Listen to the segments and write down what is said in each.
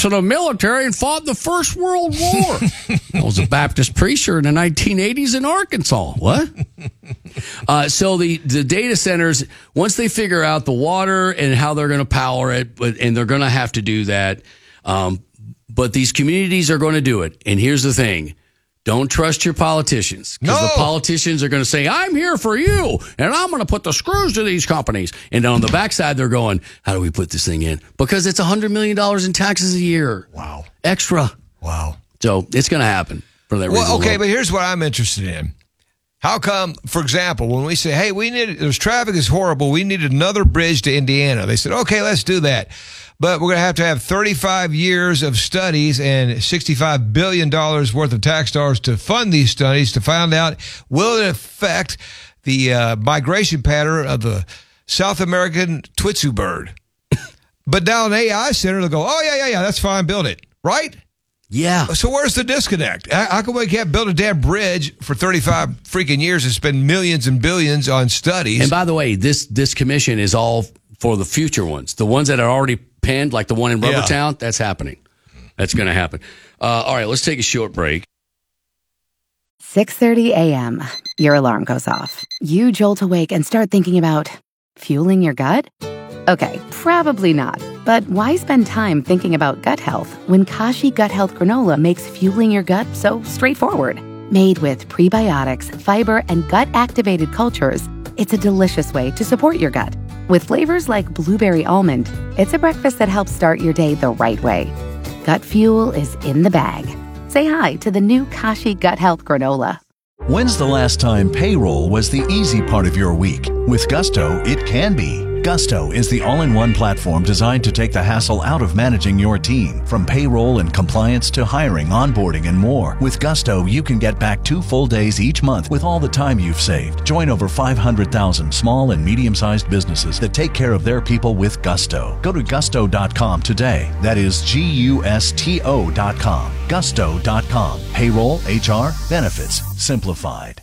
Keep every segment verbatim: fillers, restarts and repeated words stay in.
into the military and fought in the First World War. I was a Baptist preacher in the nineteen eighties in Arkansas. What? Uh, so the, the data centers, once they figure out the water and how they're going to power it, but, and they're going to have to do that, um, but these communities are going to do it. And here's the thing. Don't trust your politicians, because no. the politicians are going to say, I'm here for you, and I'm going to put the screws to these companies. And on the backside, they're going, how do we put this thing in? Because it's one hundred million dollars in taxes a year. Wow. Extra. Wow. So it's going to happen for that reason. Well, okay, alone. but here's what I'm interested in. How come, for example, when we say, hey, we need, there's traffic is horrible, we need another bridge to Indiana. They said, okay, let's do that. But we're going to have to have thirty-five years of studies and sixty-five billion dollars worth of tax dollars to fund these studies to find out, will it affect the uh, migration pattern of the South American Twitsu bird? But now an A I center, they'll go, oh, yeah, yeah, yeah, that's fine, build it. Right? Yeah. So where's the disconnect? How come we can't build a damn bridge for thirty-five freaking years and spend millions and billions on studies? And by the way, this this commission is all for the future ones. The ones that are already penned, like the one in Rubbertown, yeah. that's happening. That's going to happen. Uh, all right, let's take a short break. six thirty a.m. Your alarm goes off. You jolt awake and start thinking about fueling your gut? Okay, probably not. But why spend time thinking about gut health when Kashi Gut Health Granola makes fueling your gut so straightforward? Made with prebiotics, fiber, and gut-activated cultures, it's a delicious way to support your gut. With flavors like blueberry almond, it's a breakfast that helps start your day the right way. Gut fuel is in the bag. Say hi to the new Kashi Gut Health Granola. When's the last time payroll was the easy part of your week? With Gusto, it can be. Gusto is the all-in-one platform designed to take the hassle out of managing your team. From payroll and compliance to hiring, onboarding, and more. With Gusto, you can get back two full days each month with all the time you've saved. Join over five hundred thousand small and medium-sized businesses that take care of their people with Gusto. Go to gusto dot com today. That is G U S T O dot com. gusto dot com. Payroll, H R, benefits, simplified.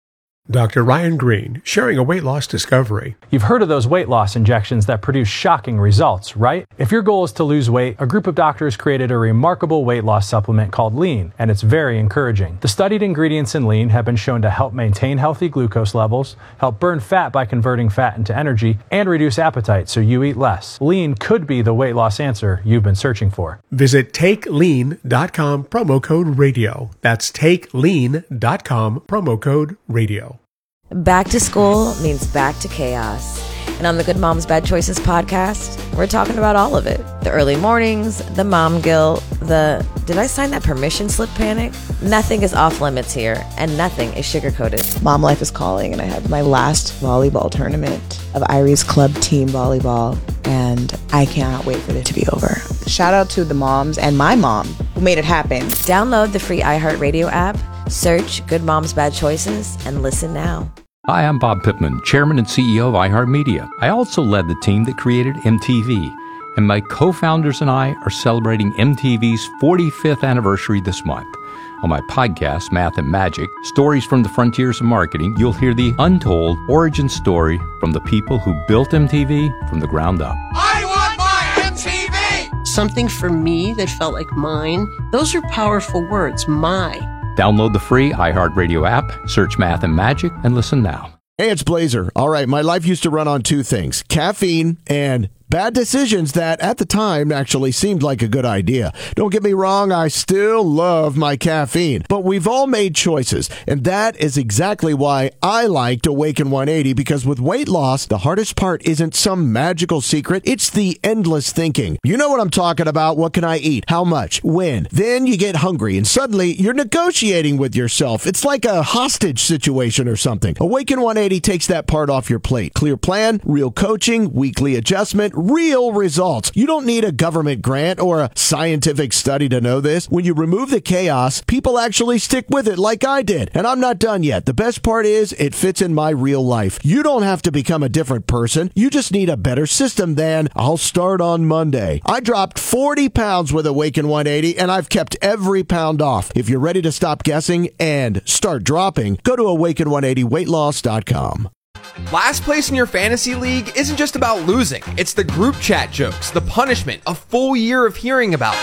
Doctor Ryan Green, sharing a weight loss discovery. You've heard of those weight loss injections that produce shocking results, right? If your goal is to lose weight, a group of doctors created a remarkable weight loss supplement called Lean, and it's very encouraging. The studied ingredients in Lean have been shown to help maintain healthy glucose levels, help burn fat by converting fat into energy, and reduce appetite so you eat less. Lean could be the weight loss answer you've been searching for. Visit take lean dot com, promo code radio. That's take lean dot com, promo code radio. Back to school means back to chaos. And on the Good Moms Bad Choices podcast, we're talking about all of it. The early mornings, the mom guilt, the did I sign that permission slip panic? Nothing is off limits here, and nothing is sugar-coated. Mom life is calling, and I have my last volleyball tournament of Irie's Club Team Volleyball, and I cannot wait for it to be over. Shout out to the moms and my mom who made it happen. Download the free iHeartRadio app, search Good Moms Bad Choices, and listen now. Hi, I'm Bob Pittman, Chairman and C E O of iHeartMedia. I also led the team that created M T V, and my co-founders and I are celebrating M T V's forty-fifth anniversary this month. On my podcast, Math and Magic, Stories from the Frontiers of Marketing, you'll hear the untold origin story from the people who built M T V from the ground up. I want my M T V! Something for me that felt like mine. Those are powerful words, my. Download the free iHeartRadio app, search Math and Magic, and listen now. Hey, it's Blazer. All right, my life used to run on two things, caffeine and bad decisions that at the time actually seemed like a good idea. Don't get me wrong, I still love my caffeine, but we've all made choices, and that is exactly why I liked Awaken one eighty, because with weight loss, the hardest part isn't some magical secret, it's the endless thinking. You know what I'm talking about. What can I eat? How much? When? Then you get hungry, and suddenly you're negotiating with yourself. It's like a hostage situation or something. Awaken one eighty takes that part off your plate. Clear plan, real coaching, weekly adjustment, real results. You don't need a government grant or a scientific study to know this. When you remove the chaos, people actually stick with it like I did. And I'm not done yet. The best part is it fits in my real life. You don't have to become a different person. You just need a better system than I'll start on Monday. I dropped forty pounds with Awaken one eighty, and I've kept every pound off. If you're ready to stop guessing and start dropping, go to awaken one eighty weight loss dot com. Last place in your fantasy league isn't just about losing. It's the group chat jokes, the punishment, a full year of hearing about it.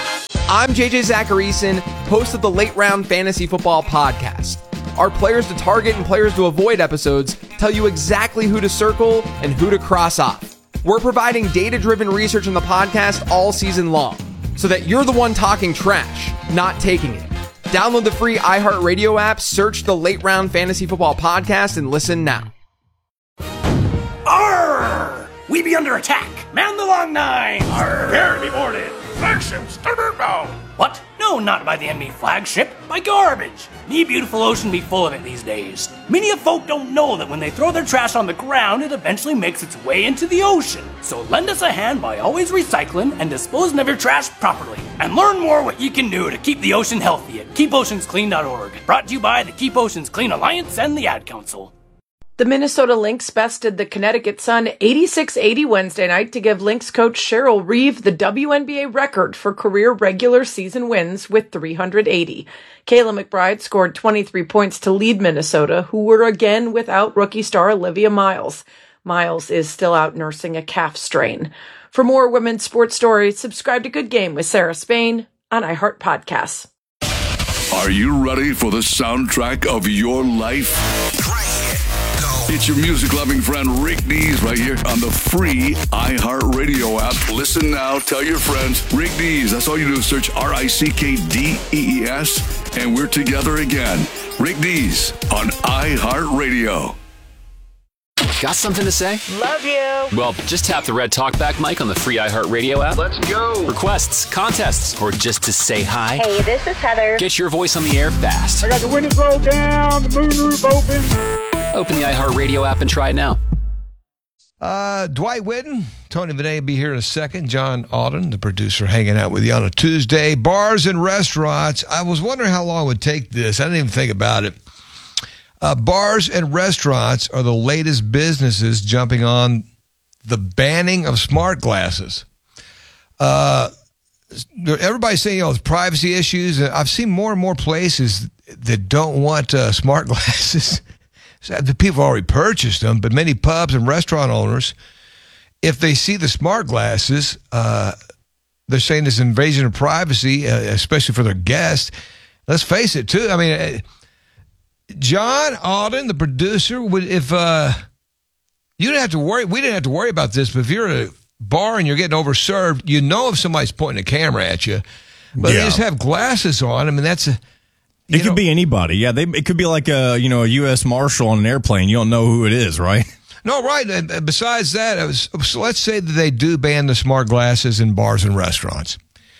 I'm J J Zacharyson, host of the Late Round Fantasy Football Podcast. Our Players to Target and Players to Avoid episodes tell you exactly who to circle and who to cross off. We're providing data-driven research in the podcast all season long, so that you're the one talking trash, not taking it. Download the free iHeartRadio app, search the Late Round Fantasy Football Podcast, and listen now. Arr! We be under attack. Man the long nine. Arr! Prepare to be boarded. Flagship starboard bow. What? No, not by the enemy flagship. By garbage. Me beautiful ocean be full of it these days. Many of folk don't know that when they throw their trash on the ground, it eventually makes its way into the ocean. So lend us a hand by always recycling and disposing of your trash properly. And learn more what you can do to keep the ocean healthy at keep oceans clean dot org. Brought to you by the Keep Oceans Clean Alliance and the Ad Council. The Minnesota Lynx bested the Connecticut Sun eighty-six eighty Wednesday night to give Lynx coach Cheryl Reeve the W N B A record for career regular season wins with three hundred eighty. Kayla McBride scored twenty-three points to lead Minnesota, who were again without rookie star Olivia Miles. Miles is still out nursing a calf strain. For more women's sports stories, subscribe to Good Game with Sarah Spain on iHeart Podcasts. Are you ready for the soundtrack of your life? It's your music-loving friend Rick Dees right here on the free iHeartRadio app. Listen now, tell your friends. Rick Dees, that's all you do is search R I C K D E E S, and we're together again. Rick Dees on iHeartRadio. Got something to say? Love you. Well, just tap the red talkback mic on the free iHeartRadio app. Let's go. Requests, contests, or just to say hi. Hey, this is Heather. Get your voice on the air fast. I got the windows rolled down, the moonroof open. Open the iHeartRadio app and try it now. Uh, Dwight Whitten, Tony Vinay will be here in a second. John Alden, the producer, hanging out with you on a Tuesday. Bars and restaurants. I was wondering how long it would take this. I didn't even think about it. Uh, bars and restaurants are the latest businesses jumping on the banning of smart glasses. Uh, everybody's saying, you know, it's privacy issues. I've seen more and more places that don't want uh, smart glasses. The people already purchased them, but many pubs and restaurant owners, if they see the smart glasses, uh, they're saying it's invasion of privacy, uh, especially for their guests. Let's face it, too. I mean, uh, John Alden, the producer, would if uh, you didn't have to worry, we didn't have to worry about this, but if you're at a bar and you're getting overserved, you know if somebody's pointing a camera at you, but Yeah. they just have glasses on. I mean, that's a. It could be anybody. Yeah, they, it could be like a you know a U S Marshal on an airplane. You don't know who it is, right? No, right. And besides that, it was, so let's say that they do ban the smart glasses in bars and restaurants.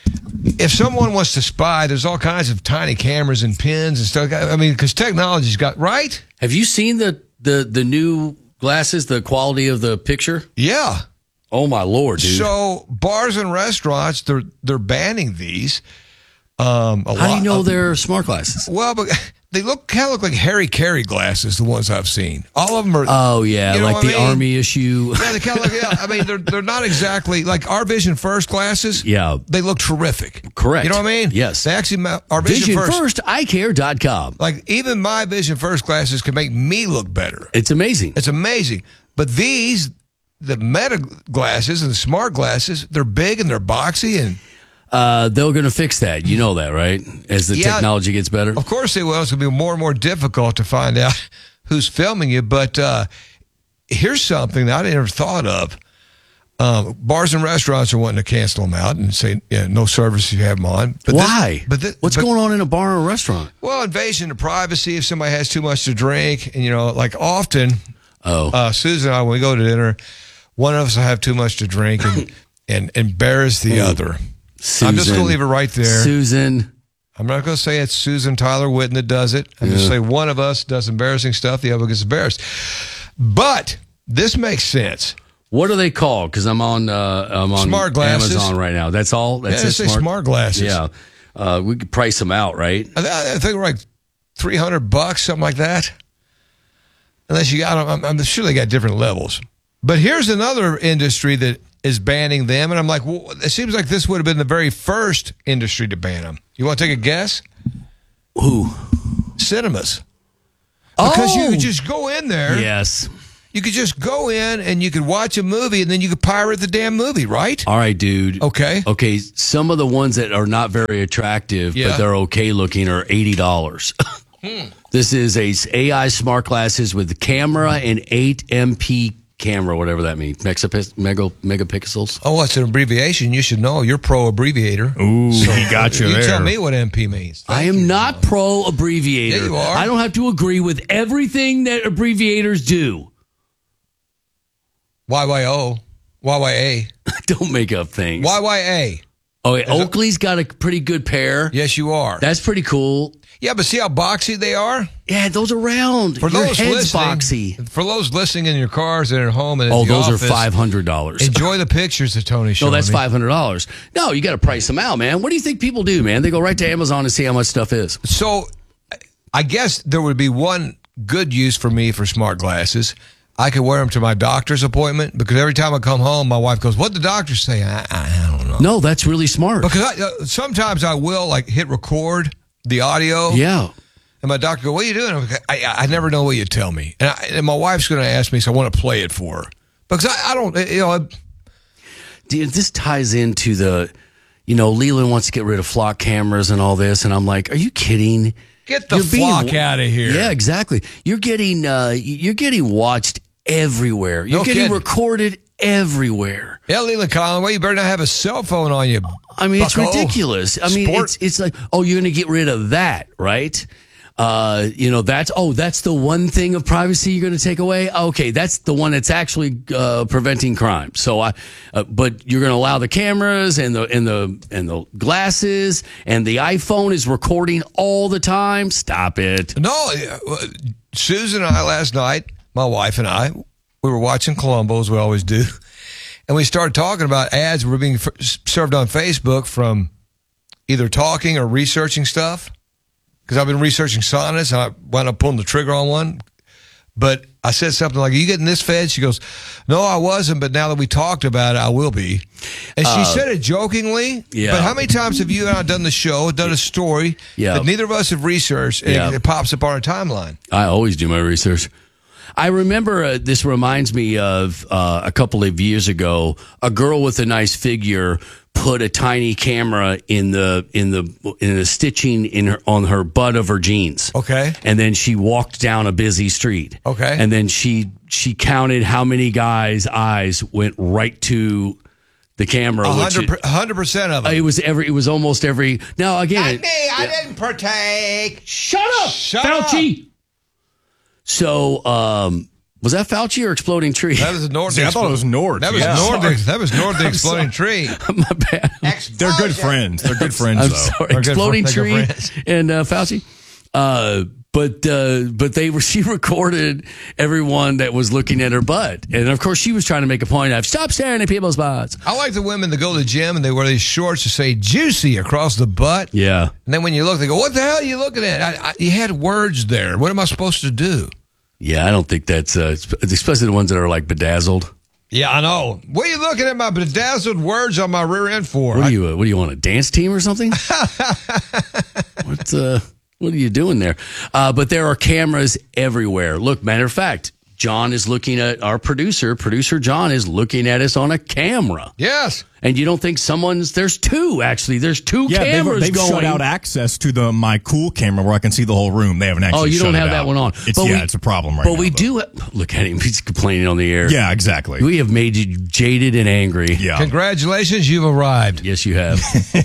If someone wants to spy, there's all kinds of tiny cameras and pins and stuff. I mean, because technology's got, right? Have you seen the, the, the new glasses, the quality of the picture? Yeah. Oh, my Lord, dude. So bars and restaurants, they're they're banning these. Um, a How do you lot know of- they're smart glasses? Well, but they look kind of look like Harry Carey glasses, the ones I've seen. All of them are. Oh, yeah, you know like what I the mean? Army issue. Yeah, they kind of look. Yeah, I mean, they're they're not exactly like our Vision First glasses. Yeah, they look terrific. Correct. You know what I mean? Yes. They actually ma- our Vision, Vision First. First, eye care dot com. Like even my Vision First glasses can make me look better. It's amazing. It's amazing. But these, the Meta glasses and the smart glasses, they're big and they're boxy and. Uh, they're going to fix that. You know that, right? As the Yeah. technology gets better. Of course they will. It's going to be more and more difficult to find out who's filming you. But uh, here's something that I never thought of. Um, bars and restaurants are wanting to cancel them out and say, yeah, no service if you have them on. But Why? This, but thi- What's but- going on in a bar or a restaurant? Well, invasion of privacy if somebody has too much to drink. And, you know, like often, oh, uh, Susan and I, when we go to dinner, one of us will have too much to drink and, and embarrass the other. I'm just going to leave it right there. Susan. I'm not going to say it's Susan Tyler Whitten that does it. I'm going to Yeah. say one of us does embarrassing stuff, the other gets embarrassed. But this makes sense. What are they called? Because I'm on uh, I'm on Smart glasses. Amazon right now. That's all. That's Yeah, it, they say smart glasses. Yeah, uh, we could price them out, right? I, th- I think we're like three hundred bucks, something like that. Unless you got them, I'm, I'm sure they got different levels. But here's another industry that is banning them, and I'm like, well, it seems like this would have been the very first industry to ban them. You want to take a guess? Who? Cinemas. Because Oh! you just go in there. Yes. You could just go in and you could watch a movie and then you could pirate the damn movie, right? All right, dude. Okay. Okay, some of the ones that are not very attractive, Yeah. but they're okay looking are eighty dollars. Hmm. This is a A I smart glasses with the camera and eight M P camera, whatever that means. Megapix- mega, megapixels. Oh, it's an abbreviation. You should know. You're pro abbreviator. Ooh, he got you, you there. tell me what M P means. I am not pro abbreviator. Yeah, you are. I don't have to agree with everything that abbreviators do. Y Y O. Y Y A. Don't make up things. Y Y A. Oh, yeah, Oakley's got a pretty good pair. Yes, you are. That's pretty cool. Yeah, but see how boxy they are? Yeah, those are round. For Your those head's listening, boxy. For those listening in your cars and at home and at Oh, the those office, are five hundred dollars. enjoy the pictures that Tony showed No, that's me. five hundred dollars. No, you got to price them out, man. What do you think people do, man? They go right to Amazon and see how much stuff is. So I guess there would be one good use for me for smart glasses. I could wear them to my doctor's appointment because every time I come home, my wife goes, "What'd the doctor say?" I, I don't know. No, that's really smart. Because I, uh, sometimes I will like hit record the audio. Yeah. And my doctor go, "What are you doing?" I'm like, I, I never know what you tell me. And, I, and my wife's going to ask me, so I want to play it for her. Because I, I don't, you know. I, Dude, this ties into the, you know, Leland wants to get rid of flock cameras and all this. And I'm like, are you kidding? Get the You're being- flock out of here. Yeah, exactly. You're getting, uh, you're getting watched everywhere. You're No getting kidding. recorded everywhere. Yeah, Leland Conway, you better not have a cell phone on you. I mean, it's bucko. ridiculous. I mean, Sport. it's it's like, oh, you're going to get rid of that, right? Uh, you know, that's, oh, that's the one thing of privacy you're going to take away. Okay, that's the one that's actually uh, preventing crime. So, I, uh, but you're going to allow the cameras and the and the and the glasses and the iPhone is recording all the time. Stop it. No, uh, Susan and I last night, my wife and I, we were watching Columbo as we always do, and we started talking about ads were being f- served on Facebook from either talking or researching stuff. Because I've been researching saunas and I wound up pulling the trigger on one. But I said something like, "Are you getting this fed?" She goes, "No, I wasn't, but now that we talked about it, I will be." And she Uh, said it jokingly. yeah. But how many times have you and I done the show, done a story Yeah. that neither of us have researched, and Yeah. it, it pops up on our timeline? I always do my research. I remember uh, this reminds me of uh, a couple of years ago. A girl with a nice figure put a tiny camera in the in the in the stitching in her on her butt of her jeans. Okay, and then she walked down a busy street. Okay, and then she she counted how many guys' eyes went right to the camera. A which hundred it- per- a hundred percent of them. It was every. It was almost every. Now again, me, I didn't partake. Shut up, Shut Fauci. So, um, was that Fauci or Exploding Tree? That was Nord. See, I thought it was Nord. That was Yeah. Nord. Sorry. That was Nord the I'm Exploding sorry. Tree. My bad. They're good friends. They're good friends, I'm though. sorry. They're good Exploding fr- they're Tree good friends. and uh, Fauci. Uh, but uh, but they were. She recorded everyone that was looking at her butt, and of course she was trying to make a point of stop staring at people's butts. I like the women that go to the gym and they wear these shorts that say "juicy" across the butt. Yeah. And then when you look, they go, "What the hell are you looking at?" I, I, you had words there. What am I supposed to do? Yeah, I don't think that's uh, especially the ones that are like bedazzled. Yeah, I know. What are you looking at my bedazzled words on my rear end for? What are you? Uh, what do you want? A dance team or something? What? Uh, what are you doing there? Uh, but there are cameras everywhere. Look, matter of fact, John is looking at our producer. Producer John is looking at us on a camera. Yes. And you don't think someone's? There's two actually. There's two Yeah, they've, cameras they've going. shut out access to the my cool camera where I can see the whole room. They haven't actually. Oh, you shut don't it have that out. one on. It's But yeah, we- it's a problem right but now. we do. Look at him. He's complaining on the air. Yeah, exactly. We have made you jaded and angry. Yeah. Congratulations, you've arrived. Yes, you have.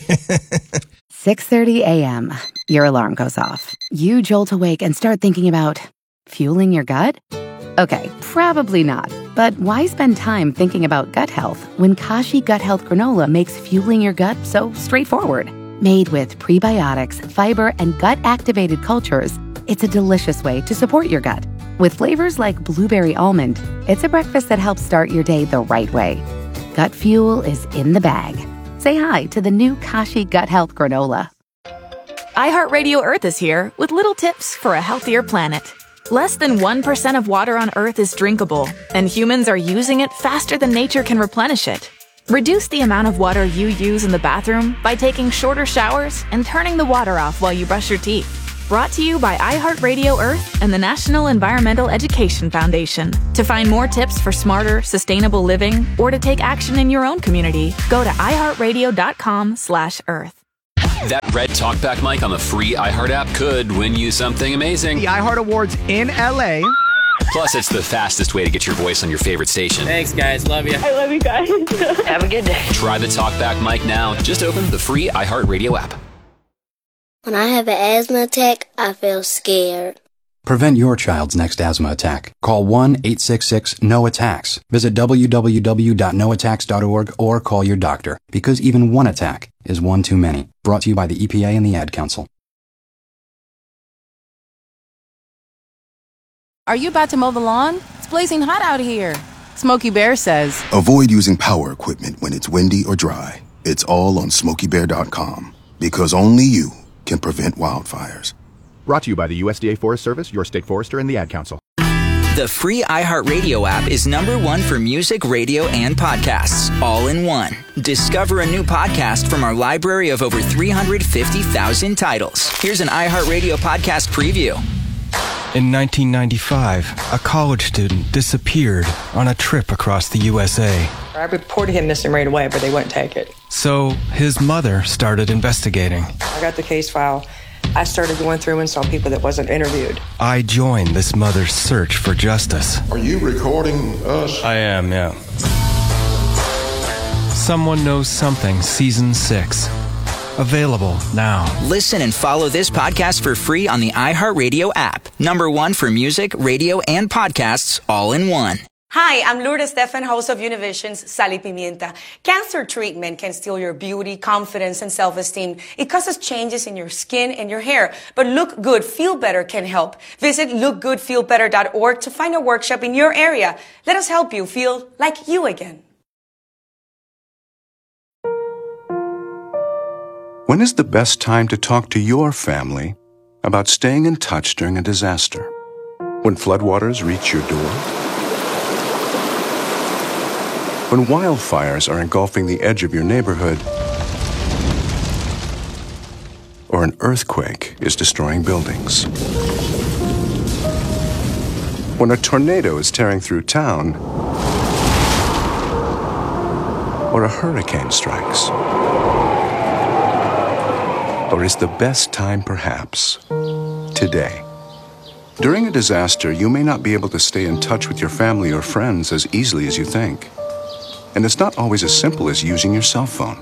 six thirty a.m. Your alarm goes off. You jolt awake and start thinking about fueling your gut? Okay, probably not. But why spend time thinking about gut health when Kashi Gut Health Granola makes fueling your gut so straightforward? Made with prebiotics, fiber, and gut-activated cultures, it's a delicious way to support your gut. With flavors like blueberry almond, it's a breakfast that helps start your day the right way. Gut fuel is in the bag. Say hi to the new Kashi Gut Health Granola. iHeartRadio Earth is here with little tips for a healthier planet. Less than one percent of water on Earth is drinkable, and humans are using it faster than nature can replenish it. Reduce the amount of water you use in the bathroom by taking shorter showers and turning the water off while you brush your teeth. Brought to you by iHeartRadio Earth and the National Environmental Education Foundation. To find more tips for smarter, sustainable living or to take action in your own community, go to iHeartRadio.com slash Earth. That red talkback mic on the free iHeart app could win you something amazing. The iHeart Awards in L A. Plus, it's the fastest way to get your voice on your favorite station. Thanks, guys. Love you. I love you guys. Have a good day. Try the talkback mic now. Just open the free iHeartRadio app. When I have an asthma attack, I feel scared. Prevent your child's next asthma attack. Call one eight six six N O attacks. Visit w w w dot no attacks dot org or call your doctor, because even one attack is one too many. Brought to you by the E P A and the Ad Council. Are you about to mow the lawn? It's blazing hot out here. Smokey Bear says, avoid using power equipment when it's windy or dry. It's all on smokey bear dot com, because only you can prevent wildfires. Brought to you by the U S D A Forest Service, your state forester, and the Ad Council. The free iHeartRadio app is number one for music, radio, and podcasts, all in one. Discover a new podcast from our library of over three hundred fifty thousand titles. Here's an iHeartRadio podcast preview. In nineteen ninety-five, a college student disappeared on a trip across the U S A. I reported him missing right away, but they wouldn't take it. So his mother started investigating. I got the case file. I started going through and saw people that wasn't interviewed. I joined this mother's search for justice. Are you recording us? I am, yeah. Someone Knows Something, Season six. Available now. Listen and follow this podcast for free on the iHeartRadio app. Number one for music, radio, and podcasts, all in one. Hi, I'm Lourdes Stefan, host of Univision's Sal y Pimienta. Cancer treatment can steal your beauty, confidence, and self-esteem. It causes changes in your skin and your hair. But Look Good, Feel Better can help. Visit look good feel better dot org to find a workshop in your area. Let us help you feel like you again. When is the best time to talk to your family about staying in touch during a disaster? When floodwaters reach your door? When wildfires are engulfing the edge of your neighborhood? Or an earthquake is destroying buildings? When a tornado is tearing through town? Or a hurricane strikes? Or is the best time perhaps today? During a disaster, you may not be able to stay in touch with your family or friends as easily as you think. And it's not always as simple as using your cell phone.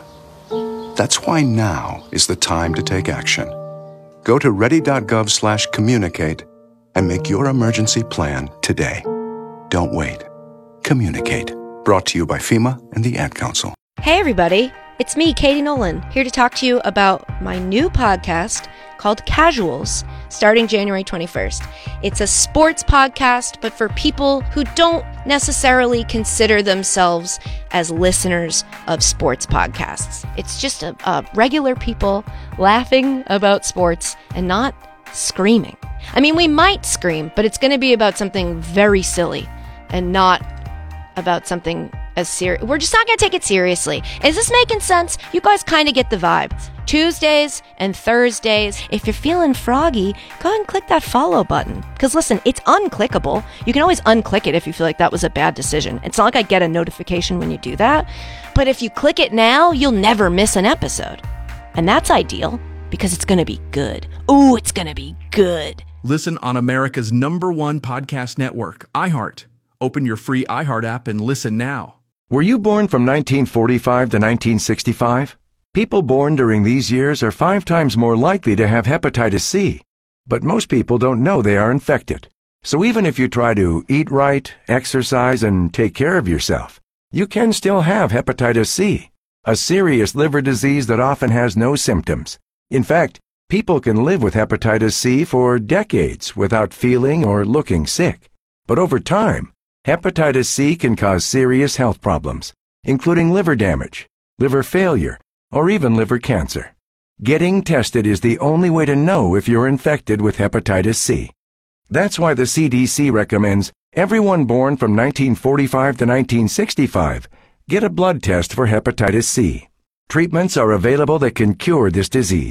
That's why now is the time to take action. Go to ready.gov slash communicate and make your emergency plan today. Don't wait. Communicate. Brought to you by FEMA and the Ad Council. Hey everybody, it's me, Katie Nolan, here to talk to you about my new podcast called Casuals, starting January twenty-first. It's a sports podcast, but for people who don't necessarily consider themselves as listeners of sports podcasts. It's just a, a regular people laughing about sports and not screaming. I mean, we might scream, but it's going to be about something very silly and not about something as serious. We're just not going to take it seriously. Is this making sense? You guys kind of get the vibe. Tuesdays and Thursdays. If you're feeling froggy, go ahead and click that follow button. Because listen, it's unclickable. You can always unclick it if you feel like that was a bad decision. It's not like I get a notification when you do that. But if you click it now, you'll never miss an episode. And that's ideal because it's going to be good. Ooh, it's going to be good. Listen on America's number one podcast network, iHeart. Open your free iHeart app and listen now. Were you born from nineteen forty-five to nineteen sixty-five? People born during these years are five times more likely to have hepatitis C. But most people don't know they are infected. So even if you try to eat right, exercise, and take care of yourself, you can still have hepatitis C, a serious liver disease that often has no symptoms. In fact, people can live with hepatitis C for decades without feeling or looking sick. But over time, hepatitis C can cause serious health problems, including liver damage, liver failure, or even liver cancer. Getting tested is the only way to know if you're infected with hepatitis C. That's why the C D C recommends everyone born from nineteen forty-five to nineteen sixty-five get a blood test for hepatitis C. Treatments are available that can cure this disease.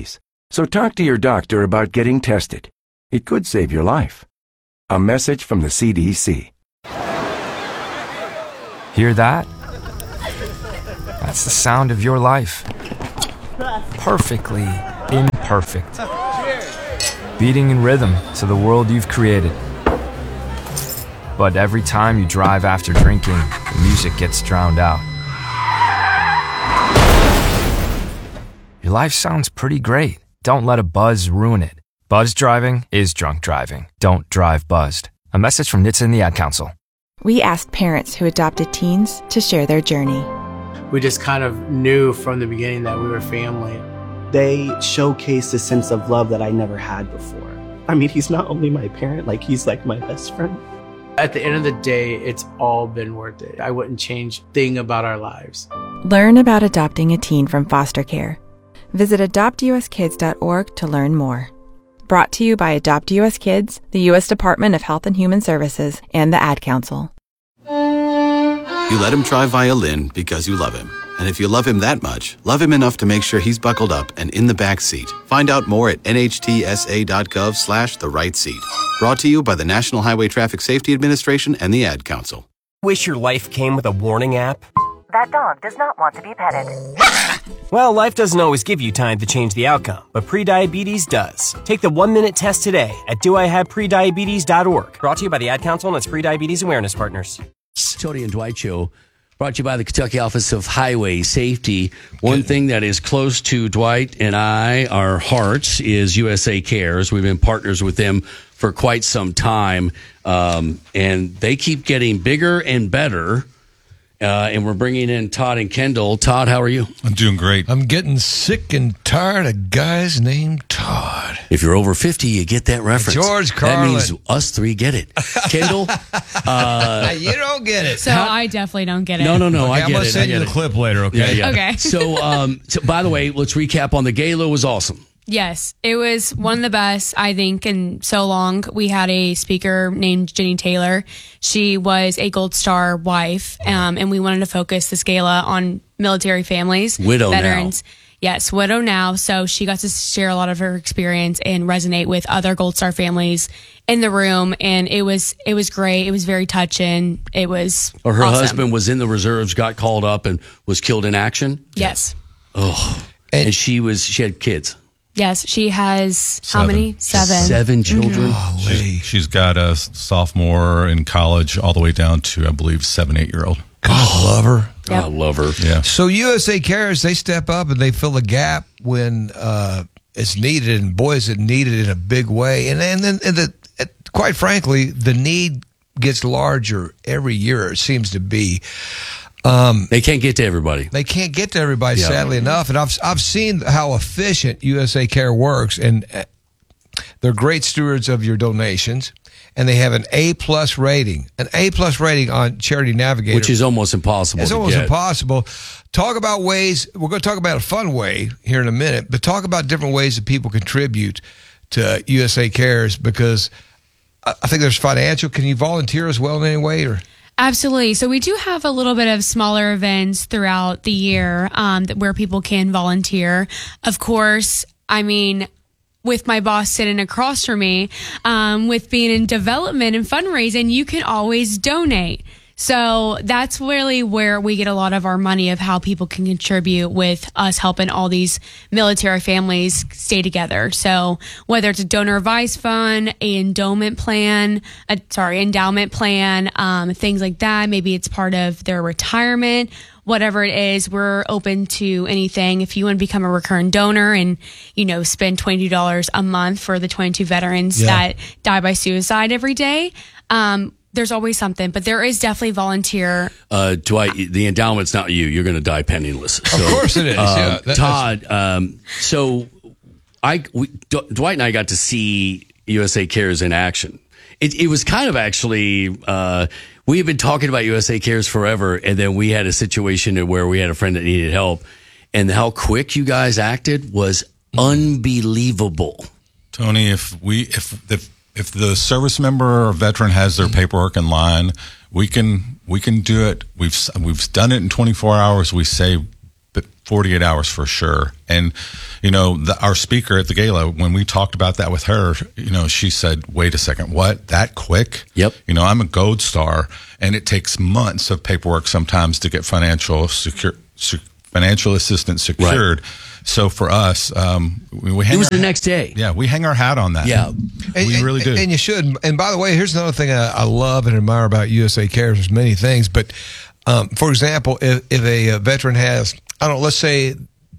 So talk to your doctor about getting tested. It could save your life. A message from the C D C. Hear that? That's the sound of your life. Perfectly imperfect. Beating in rhythm to the world you've created. But every time you drive after drinking, the music gets drowned out. Your life sounds pretty great. Don't let a buzz ruin it. Buzz driving is drunk driving. Don't drive buzzed. A message from N H T S A and the Ad Council. We asked parents who adopted teens to share their journey. We just kind of knew from the beginning that we were family. They showcased a sense of love that I never had before. I mean, he's not only my parent, like he's like my best friend. At the end of the day, it's all been worth it. I wouldn't change a thing about our lives. Learn about adopting a teen from foster care. Visit adopt u s kids dot org to learn more. Brought to you by Adopt U S Kids, the U S Department of Health and Human Services, and the Ad Council. You let him try violin because you love him. And if you love him that much, love him enough to make sure he's buckled up and in the back seat. Find out more at n h t s a dot gov slash the right seat. Brought to you by the National Highway Traffic Safety Administration and the Ad Council. Wish your life came with a warning app? That dog does not want to be petted. Well, life doesn't always give you time to change the outcome, but prediabetes does. Take the one-minute test today at do I have prediabetes dot org. Brought to you by the Ad Council and its Prediabetes Awareness Partners. Tony and Dwight Show, brought to you by the Kentucky Office of Highway Safety. One thing that is close to Dwight and I, our hearts, is U S A Cares. We've been partners with them for quite some time, um, and they keep getting bigger and better. Uh, and we're bringing in Todd and Kendall. Todd, how are you? I'm doing great. I'm getting sick and tired of guys named Todd. If you're over fifty, you get that reference. George Carlin. That means us three get it. Kendall? Uh, you don't get it. So how, I definitely don't get it. No, no, no. Okay, I get I'm gonna it. send you the clip later, okay? Yeah, yeah. Okay. so, um, so, by the way, let's recap on the gala. Was awesome. Yes, it was one of the best, I think, in so long. We had a speaker named Jenny Taylor. She was a Gold Star wife, um, and we wanted to focus this gala on military families. Widow veterans. now. Yes, widow now. So she got to share a lot of her experience and resonate with other Gold Star families in the room. And it was it was great. It was very touching. It was Or her awesome. husband was in the reserves, got called up, and was killed in action? Yes. Oh. And, and she was she had kids. Yes, she has Seven. how many? Seven. Seven children. Mm-hmm. She's, she's got a sophomore in college all the way down to, I believe, seven, eight-year-old. God, I love her. Yep. I love her. Yeah. So U S A Cares, they step up and they fill the gap when uh, it's needed, and boy, is it needed in a big way. And, and then, and the, quite frankly, the need gets larger every year, it seems to be. Um, they can't get to everybody. They can't get to everybody, yeah. sadly enough. And I've I've seen how efficient U S A Care works, and they're great stewards of your donations. And they have an A plus rating, an A plus rating on Charity Navigator, which is almost impossible. It's to almost get. impossible. Talk about ways. We're going to talk about a fun way here in a minute, but talk about different ways that people contribute to U S A Cares, because I think there's financial. Can you volunteer as well in any way, or? Absolutely. So we do have a little bit of smaller events throughout the year um, that where people can volunteer. Of course, I mean, with my boss sitting across from me, um, with being in development and fundraising, you can always donate. So that's really where we get a lot of our money of how people can contribute with us helping all these military families stay together. So whether it's a donor advice fund, a endowment plan, a, sorry, endowment plan, um, things like that. Maybe it's part of their retirement. Whatever it is, we're open to anything. If you want to become a recurring donor and, you know, spend twenty dollars a month for the twenty-two veterans yeah. that die by suicide every day, um, there's always something, but there is definitely volunteer. Uh, Dwight, the endowment's not you. You're going to die penniless. So, of course it is. Um, yeah, that, Todd, um, so I, we, D- Dwight and I got to see U S A Cares in action. It, it was kind of actually, uh, we had been talking about U S A Cares forever, and then we had a situation where we had a friend that needed help, and how quick you guys acted was unbelievable. Tony, if we, if, if, If the service member or veteran has their paperwork in line, we can we can do it. We've we've done it in twenty-four hours. We save forty-eight hours for sure. And, you know, the, our speaker at the gala, when we talked about that with her, you know, she said, wait a second, what? That quick? Yep. You know, I'm a Gold Star, and it takes months of paperwork sometimes to get financial secure, sec, financial assistance secured. Right. So for us, um, we, we hang it was our, the next day. Yeah, we hang our hat on that. Yeah, and, we and, really do. And you should. And by the way, here's another thing I, I love and admire about U S A Cares. There's many things, but um, for example, if, if a, a veteran has, I don't know, let's say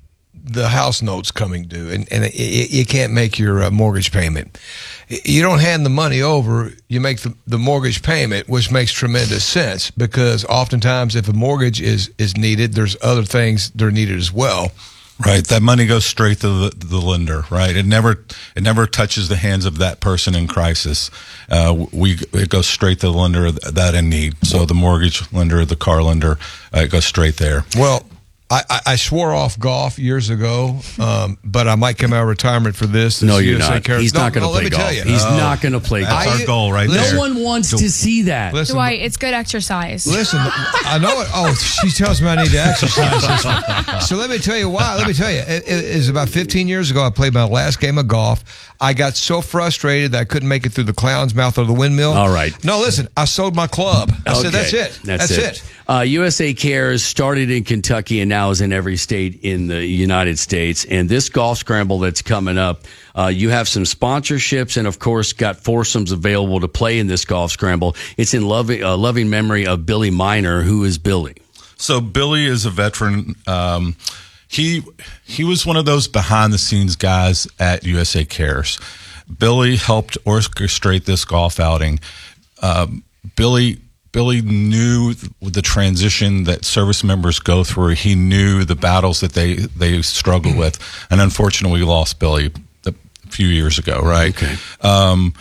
the house note's coming due, and, and it, it, you can't make your uh, mortgage payment. You don't hand the money over, you make the, the mortgage payment, which makes tremendous sense, because oftentimes if a mortgage is, is needed, there's other things that are needed as well. Right, that money goes straight to the, the lender. Right, it never it never touches the hands of that person in crisis. Uh, we it goes straight to the lender that in need. So the mortgage lender, the car lender, uh, it goes straight there. Well, I, I swore off golf years ago, um, but I might come out of retirement for this. this no, you're U S A not. Cares. He's no, not going to no, play golf. You. He's Oh. not going to play golf. That's our goal right no there. No one wants to see that. Listen, Dwight, it's good exercise. Listen, I know it. Oh, she tells me I need to exercise. So let me tell you why. Let me tell you. It, it was about fifteen years ago. I played my last game of golf. I got so frustrated that I couldn't make it through the clown's mouth or the windmill. All right. No, listen, I sold my club. I okay. said, that's it. That's, that's it. it. Uh, U S A Cares started in Kentucky and now is in every state in the United States. And this golf scramble that's coming up, uh, you have some sponsorships and, of course, got foursomes available to play in this golf scramble. It's in loving, uh, loving memory of Billy Miner. Who is Billy? So Billy is a veteran. Um, he he was one of those behind-the-scenes guys at U S A Cares. Billy helped orchestrate this golf outing. Um, Billy... Billy knew the transition that service members go through. He knew the battles that they, they struggle with. And unfortunately, we lost Billy a few years ago, right? Okay. Um,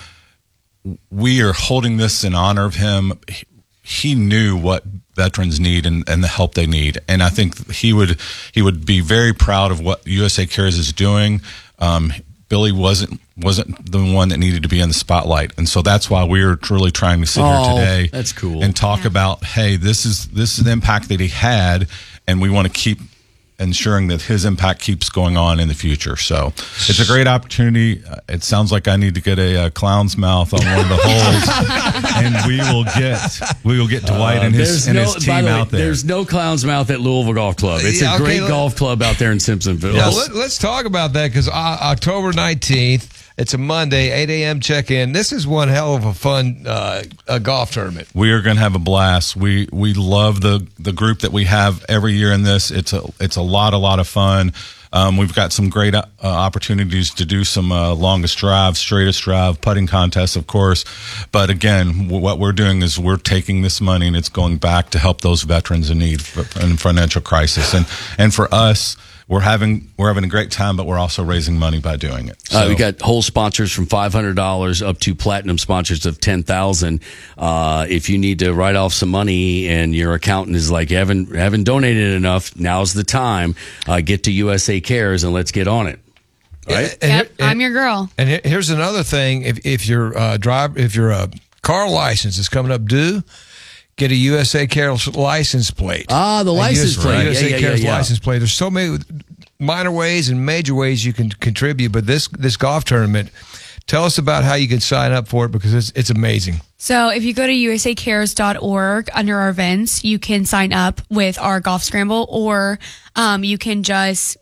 we are holding this in honor of him. He, he knew what veterans need and, and the help they need. And I think he would he would be very proud of what U S A Cares is doing. Um, Billy wasn't wasn't the one that needed to be in the spotlight, and so that's why we're truly trying to sit oh, here today. That's cool. And talk yeah. about, hey, this is this is the impact that he had, and we want to keep ensuring that his impact keeps going on in the future. So it's a great opportunity. It sounds like I need to get a, a clown's mouth on one of the holes, and we will get we will get Dwight uh, and his and no, his team way, out there. There's no clown's mouth at Louisville Golf Club. It's yeah, a great okay, golf club out there in Simpsonville. Yeah, let, let's talk about that, because uh, October nineteenth. It's a Monday, eight a.m. check-in. This is one hell of a fun uh, a golf tournament. We are going to have a blast. We we love the the group that we have every year in this. It's a it's a lot a lot of fun. Um, we've got some great uh, opportunities to do some uh, longest drive, straightest drive, putting contests, of course. But again, w- what we're doing is we're taking this money and it's going back to help those veterans in need for, in financial crisis. And and for us, we're having we're having a great time, but we're also raising money by doing it. So, uh, we got whole sponsors from five hundred dollars up to platinum sponsors of ten thousand dollars. Uh, if you need to write off some money and your accountant is like, haven't haven't donated enough, now's the time. Uh, get to U S A Cares and let's get on it. Right? And, yep, and, I'm your girl. And here's another thing: if if your uh, drive, if your uh, car license is coming up due, get a U S A Cares license plate. Ah, the license U S, plate. U S A yeah, yeah, Cares yeah, yeah. license plate. There's so many minor ways and major ways you can contribute, but this this golf tournament, tell us about how you can sign up for it, because it's it's amazing. So if you go to U S A cares dot org under our events, you can sign up with our golf scramble, or um, you can just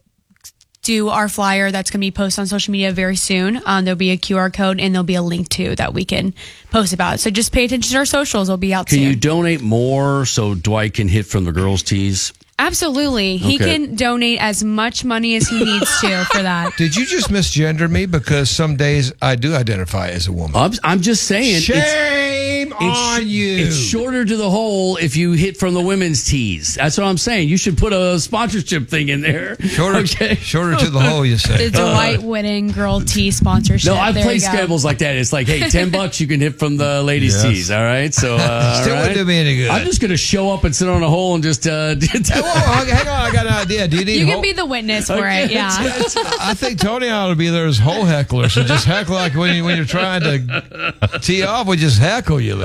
do our flyer that's going to be posted on social media very soon. Um, there'll be a Q R code and there'll be a link too that we can post about. So just pay attention to our socials. It'll be out Can soon. you donate more so Dwight can hit from the girls' tees? Absolutely. He Okay. can donate as much money as he needs to for that. Did you just misgender me? Because some days I do identify as a woman. I'm, I'm just saying. it's- Shame on you. It's shorter to the hole if you hit from the women's tees. That's what I'm saying. You should put a sponsorship thing in there. Shorter, okay. shorter to the hole, you say. The Dwight Whitten Girl Tee sponsorship. No, I've There played you go. scrambles like that. It's like, hey, ten bucks you can hit from the ladies' Yes. tees. All right, so uh, Still all wouldn't right? do me any good. I'm just gonna show up and sit on a hole and just. Uh, Hey, whoa, hang on, I got an idea. Do you need You can hole- be the witness for Okay, it. Yeah. that's- I think Tony ought to be there as hole heckler. So just heckle like when, you, when you're trying to tee off, we just heckle you. There.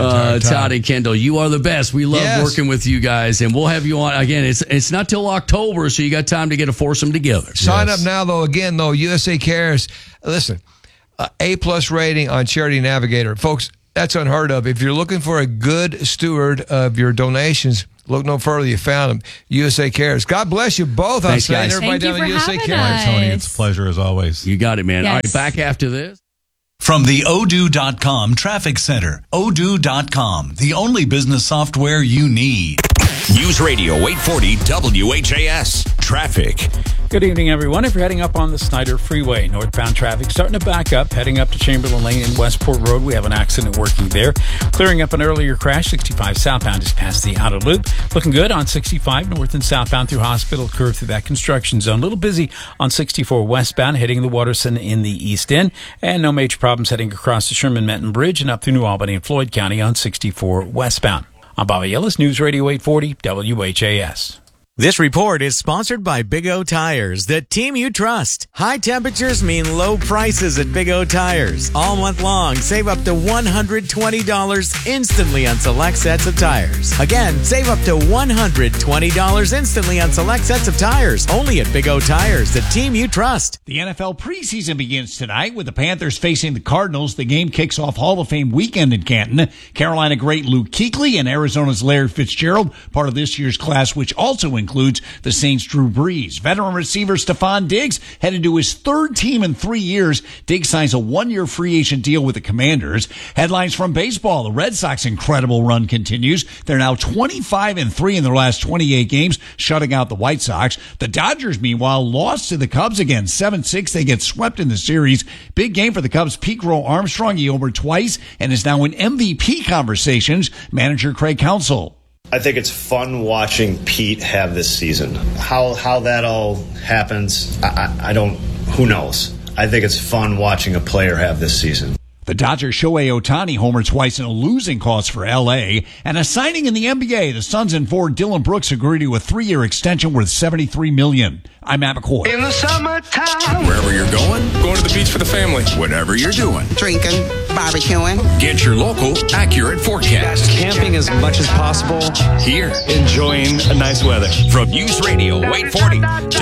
Uh, Todd and Kendall, you are the best. We love Yes. working with you guys, and we'll have you on again. It's it's not till October, so you got time to get a foursome together. Sign up now, though. Again, though, U S A Cares. Listen, uh, A plus rating on Charity Navigator, folks. That's unheard of. If you're looking for a good steward of your donations, look no further. You found them. U S A Cares. God bless you both. Thanks, I'm saying guys. everybody Thank down you at for U S A having Cares. us. Tony, it's a pleasure as always. You got it, man. Yes. All right, back after this. From the odoo dot com Traffic Center, odoo dot com, the only business software you need. News Radio eight forty W H A S. Traffic. Good evening, everyone. If you're heading up on the Snyder Freeway, northbound traffic starting to back up, heading up to Chamberlain Lane and Westport Road. We have an accident working there. Clearing up an earlier crash, sixty-five southbound is past the outer loop. Looking good on sixty-five north and southbound through Hospital Curve through that construction zone. A little busy on sixty-four westbound, heading the Waterson in the east end. And no major problems heading across the Sherman-Menton Bridge and up through New Albany and Floyd County on sixty-four westbound. I'm Bobby Ellis, News Radio eight forty W H A S. This report is sponsored by Big O Tires, the team you trust. High temperatures mean low prices at Big O Tires. All month long, save up to one hundred twenty dollars instantly on select sets of tires. Again, save up to one hundred twenty dollars instantly on select sets of tires. Only at Big O Tires, the team you trust. The N F L preseason begins tonight with the Panthers facing the Cardinals. The game kicks off Hall of Fame weekend in Canton. Carolina great Luke Kuechly and Arizona's Larry Fitzgerald, part of this year's class, which also includes the Saints' Drew Brees. Veteran receiver Stephon Diggs headed to his third team in three years. Diggs signs a one-year free agent deal with the Commanders. Headlines from baseball. The Red Sox incredible run continues. They're now twenty-five and three in their last twenty-eight games, shutting out the White Sox. The Dodgers, meanwhile, lost to the Cubs again, seven six. They get swept in the series. Big game for the Cubs. Pete Crow Armstrong, he homered twice and is now in M V P conversations. Manager Craig Counsell. I think it's fun watching Pete have this season. How how that all happens, I, I, I don't, who knows? I think it's fun watching a player have this season. The Dodgers' Shohei Ohtani homered twice in a losing cause for L A. And a signing in the N B A. The Suns and forward Dylan Brooks agreed to a three-year extension worth seventy-three million dollars. I'm Matt McCoy. In the summertime. Wherever you're going, going to the beach for the family. Whatever you're doing. Drinking, barbecuing. Get your local, accurate forecast. Camping as much as possible. Here. Enjoying a nice weather. From News Radio eight forty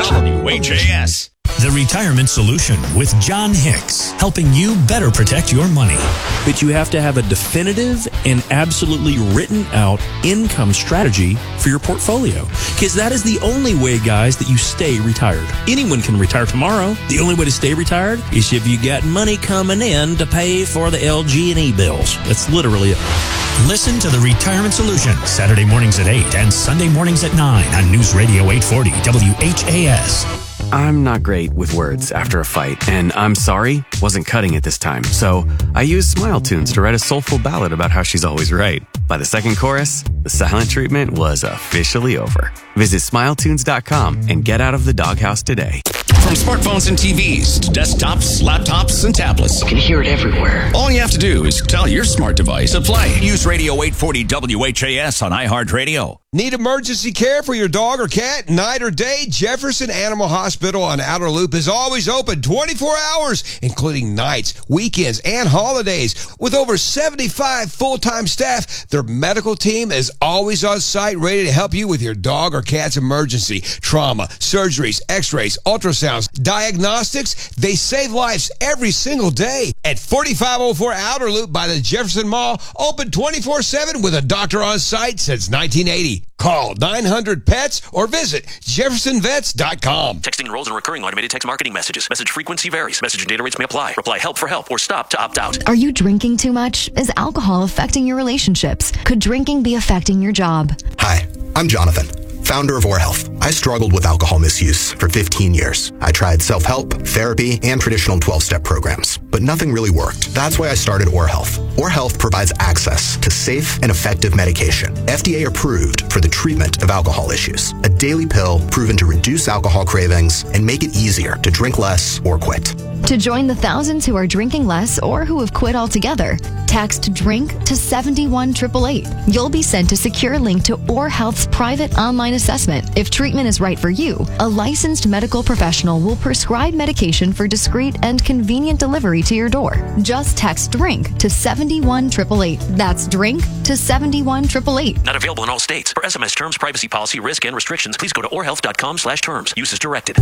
W H A S. The Retirement Solution with John Hicks, helping you better protect your money. But you have to have a definitive and absolutely written out income strategy for your portfolio. Because that is the only way, guys, that you stay retired. Anyone can retire tomorrow. The only way to stay retired is if you got money coming in to pay for the L G and E bills. That's literally it. Listen to The Retirement Solution, Saturday mornings at eight and Sunday mornings at nine on News Radio eight forty W H A S. I'm not great with words after a fight, and I'm sorry wasn't cutting it this time. So I used Smile Tunes to write a soulful ballad about how she's always right. By the second chorus, the silent treatment was officially over. Visit smile tunes dot com and get out of the doghouse today. From smartphones and T Vs to desktops, laptops, and tablets. You can hear it everywhere. All you have to do is tell your smart device to play News Radio eight forty W H A S on iHeartRadio. Need emergency care for your dog or cat, night or day? Jefferson Animal Hospital on Outer Loop is always open twenty-four hours, including nights, weekends, and holidays. With over seventy-five full-time staff, their medical team is always on site, ready to help you with your dog or cat's emergency, trauma, surgeries, x-rays, ultrasounds, diagnostics. They save lives every single day. At forty-five oh four Outer Loop by the Jefferson Mall, open twenty-four seven with a doctor on site since nineteen eighty. Call nine hundred pets or visit jefferson vets dot com. Texting enrolls in recurring automated text marketing messages. Message frequency varies. Message and data rates may apply. Reply help for help or stop to opt out. Are you drinking too much? Is alcohol affecting your relationships? Could drinking be affecting your job? Hi, I'm Jonathan, founder of Or Health. I struggled with alcohol misuse for fifteen years. I tried self-help, therapy, and traditional twelve-step programs, but nothing really worked. That's why I started Or Health. Or Health provides access to safe and effective medication, F D A approved for the treatment of alcohol issues. A daily pill proven to reduce alcohol cravings and make it easier to drink less or quit. To join the thousands who are drinking less or who have quit altogether, text DRINK to seven one eight eight eight. You'll be sent a secure link to OrHealth's private online assessment. If treatment is right for you, a licensed medical professional will prescribe medication for discreet and convenient delivery to your door. Just text DRINK to seven one eight eight eight. That's DRINK to seven one eight eight eight. Not available in all states. For S M S terms, privacy policy, risk, and restrictions, please go to orhealth.com slash terms. Use as directed.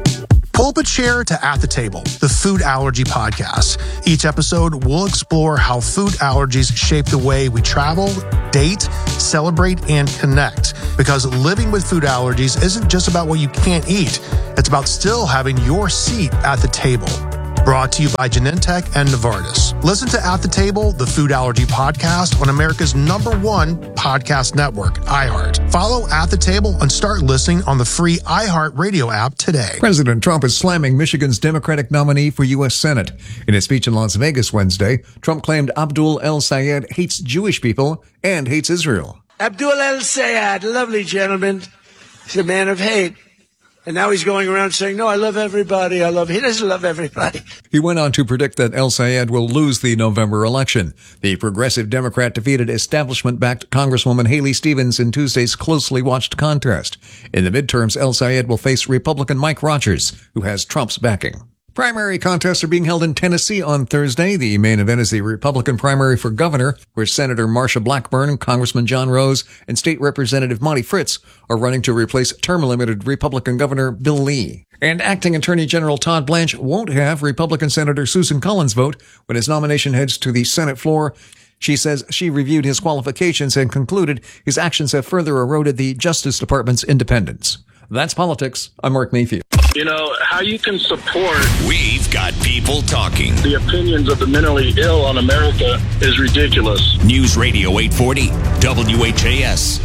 Pulpit Chair to At the Table, the food allergy podcast. Each episode, we'll explore how food allergies shape the way we travel, date, celebrate, and connect. Because living with food allergies isn't just about what you can't eat. It's about still having your seat at the table. Brought to you by Genentech and Novartis. Listen to At the Table, the food allergy podcast on America's number one podcast network, iHeart. Follow At the Table and start listening on the free iHeart Radio app today. President Trump is slamming Michigan's Democratic nominee for U S Senate. In a speech in Las Vegas Wednesday, Trump claimed Abdul El-Sayed hates Jewish people and hates Israel. Abdul El-Sayed, lovely gentleman. He's a man of hate. And now he's going around saying, no, I love everybody. I love, he doesn't love everybody. He went on to predict that El-Sayed will lose the November election. The progressive Democrat defeated establishment-backed Congresswoman Haley Stevens in Tuesday's closely watched contest. In the midterms, El-Sayed will face Republican Mike Rogers, who has Trump's backing. Primary contests are being held in Tennessee on Thursday. The main event is the Republican primary for governor, where Senator Marsha Blackburn, Congressman John Rose, and State Representative Monty Fritz are running to replace term-limited Republican Governor Bill Lee. And Acting Attorney General Todd Blanche won't have Republican Senator Susan Collins vote when his nomination heads to the Senate floor. She says she reviewed his qualifications and concluded his actions have further eroded the Justice Department's independence. That's politics. I'm Mark Mayfield. You know, how you can support... We've got people talking. ...the opinions of the mentally ill on America is ridiculous. News Radio eight forty, W H A S.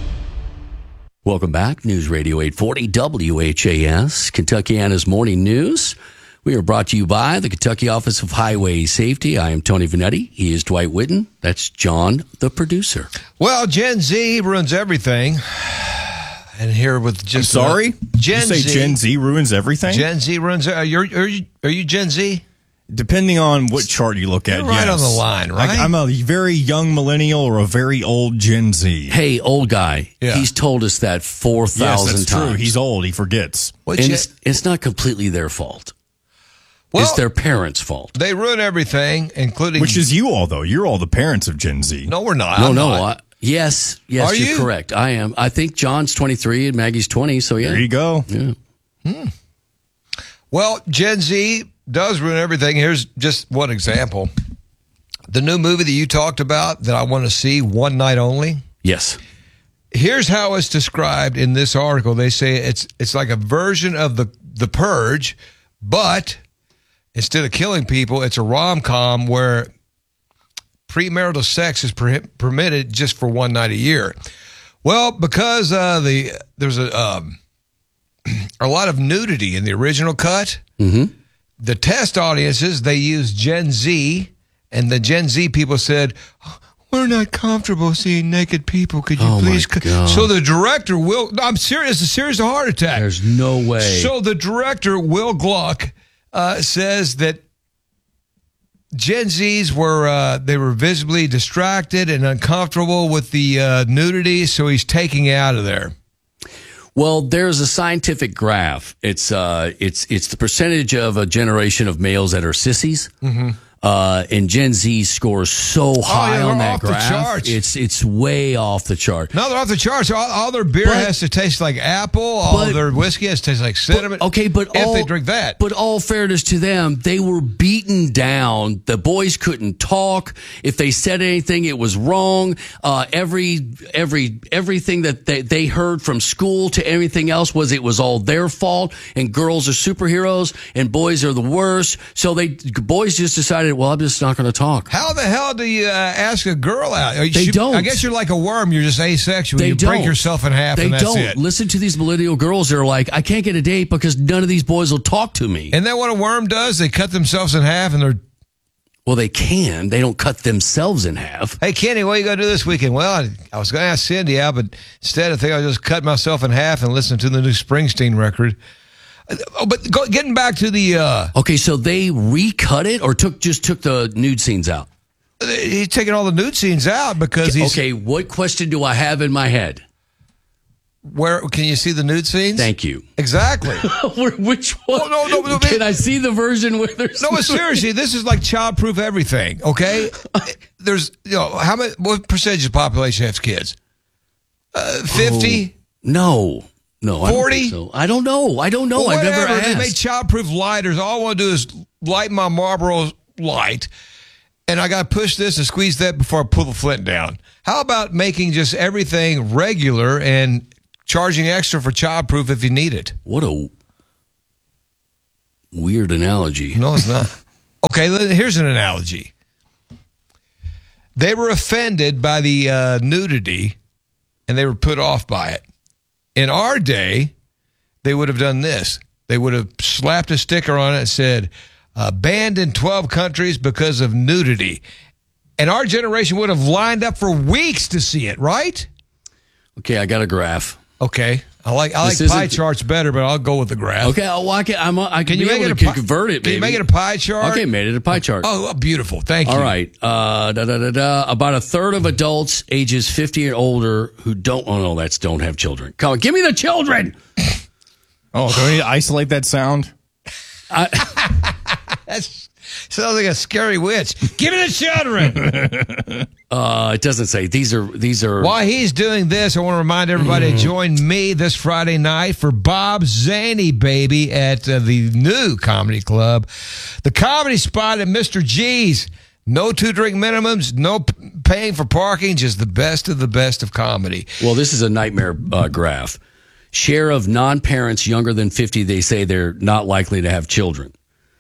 Welcome back. News Radio eight forty, W H A S, Kentuckiana's Morning News. We are brought to you by the Kentucky Office of Highway Safety. I am Tony Vanetti. He is Dwight Whitten. That's John, the producer. Well, Gen Z ruins everything. And here with just I'm sorry, Gen Did you say Z. Gen Z ruins everything. Gen Z ruins. Are you are you, are you Gen Z? Depending on what chart you look at, You're right yes. on the line, right? Like, I'm a very young millennial or a very old Gen Z. Hey, old guy. Yeah. He's told us that four thousand yes, that's times. true. He's old. He forgets. And it's, it's not completely their fault. Well, it's their parents' fault. They ruin everything, including Which is you all, though. You're all the parents of Gen Z. No, we're not. No, I'm no. not. I, yes, yes, Are you're you? correct. I am. I think John's twenty-three and Maggie's twenty, so yeah. There you go. Yeah. Hmm. Well, Gen Z does ruin everything. Here's just one example. The new movie that you talked about that I want to see, One Night Only. Yes. Here's how it's described in this article. They say it's it's like a version of the The Purge, but instead of killing people, it's a rom-com where premarital sex is per- permitted just for one night a year. Well, because uh, the there's a um, a lot of nudity in the original cut, mm-hmm. the test audiences, they used Gen Z, and the Gen Z people said, we're not comfortable seeing naked people. Could you Oh, please? my God. So the director, Will, no, I'm serious, it's a serious heart attack. There's no way. So the director, Will Gluck, uh, says that Gen Zs were uh, they were visibly distracted and uncomfortable with the uh, nudity, so he's taking it out of there. Well, there's a scientific graph. It's uh, it's it's the percentage of a generation of males that are sissies. Mm-hmm. Uh, and Gen Z scores so high yeah, on they're that off the graph. charts. It's it's way off the chart. No, they're off the charts. All, all their beer But- has to taste like apple. All but- their whiskey has to taste like cinnamon. Okay, but if all, they drink that. But all fairness to them, they were beaten down. The boys couldn't talk. If they said anything, it was wrong. Uh, every every everything that they, they heard from school to everything else was it was all their fault. And girls are superheroes, and boys are the worst. So they boys just decided, well, I'm just not going to talk. How the hell do you uh, ask a girl out? Are you- They she- don't. I guess you're like a worm. You're just asexual. They you don't. break yourself in half, They and that's don't. it. Listen to these millennial girls. They're like, I can't get a date because none of these boys will talk to me. Isn't that what a worm does? They cut themselves in half, and they're. Well, they can. They don't cut themselves in half. Hey, Kenny, what are you going to do this weekend? Well, I, I was going to ask Cindy out, but instead I think I'll just cut myself in half and listen to the new Springsteen record. Oh, but go, getting back to the. Uh, okay, so they recut it or took just took the nude scenes out? He's taking all the nude scenes out because he's. Okay, what question do I have in my head? Where can you see the nude scenes? Thank you. Exactly. Which one? Oh, no, no, no, Can I see the version where there's no? But seriously, this is like childproof everything. Okay, there's you know how many what percentage of the population has kids? Uh, Fifty? Oh, no, no. Forty? I, so. I don't know. I don't know. Well, I've never whatever. asked. They made childproof lighters. All I want to do is light my Marlboro light, and I got to push this and squeeze that before I pull the flint down. How about making just everything regular and charging extra for childproof if you need it? What a weird analogy. No, it's not. Okay, here's an analogy. They were offended by the uh, nudity, and they were put off by it. In our day, they would have done this. They would have slapped a sticker on it and said, uh, banned in twelve countries because of nudity. And our generation would have lined up for weeks to see it, right? Okay, I got a graph. Okay, I like I This like pie isn't- charts better, but I'll go with the graph. Okay, I'll walk it. I'm. I can, Can you be make able it a to pi- convert it. Can you baby. make it a pie chart? Okay, made it a pie chart. Oh, beautiful. Thank you. All right. Uh, da, da, da, da. About a third of adults ages fifty and older who don't. Oh no, that's don't have children. Come on, give me the children. Oh, do I need to isolate that sound? That sounds like a scary witch. Give me the children. Uh, it doesn't say these are these are. While he's doing this, I want to remind everybody to join me this Friday night for Bob Zany Baby at uh, the new Comedy Club, the comedy spot at Mister G's. No two drink minimums, no p- paying for parking, just the best of the best of comedy. Well, this is a nightmare uh, graph. Share of non-parents younger than fifty, they say they're not likely to have children.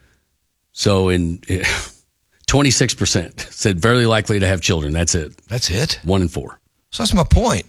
So in twenty-six percent said very likely to have children. That's it. That's it? One in four. So that's my point.